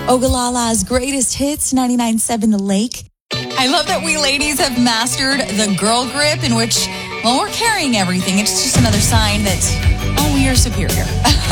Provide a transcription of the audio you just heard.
Ogalala's greatest hits, 99.7 The Lake. I love that we ladies have mastered the girl grip in which, well, we're carrying everything. It's just another sign that, oh, we are superior.